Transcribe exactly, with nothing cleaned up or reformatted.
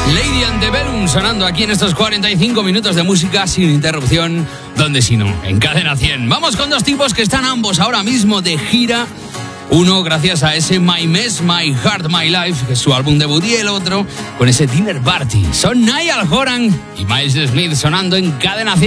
Lady Antebellum sonando aquí en estos cuarenta y cinco minutos de música sin interrupción. ¿Dónde si no? En Cadena cien. Vamos con dos tipos que están ambos ahora mismo de gira. Uno gracias a ese My Mess, My Heart, My Life, que es su álbum debut, y el otro con ese Dinner Party. Son Niall Horan y Miles Smith sonando en Cadena cien.